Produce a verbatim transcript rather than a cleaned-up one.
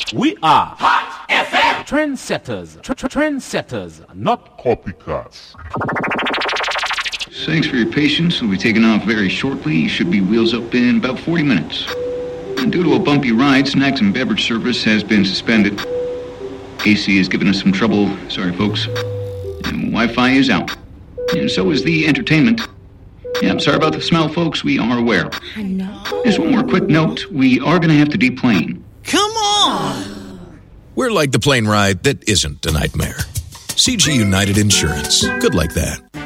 We are Hot F M. Trendsetters. Tr- tr- trendsetters, not copycats. Thanks for your patience. We'll be taking off very shortly. You should be wheels up in about forty minutes. And due to a bumpy ride, snacks and beverage service has been suspended. A C has given us some trouble. Sorry, folks. And Wi-Fi is out. And so is the entertainment. Yeah, I'm sorry about the smell, folks. We are aware. I know. Just one more quick note. We are going to have to deplane. Come on! We're like the plane ride that isn't a nightmare. C G United Insurance. Good like that.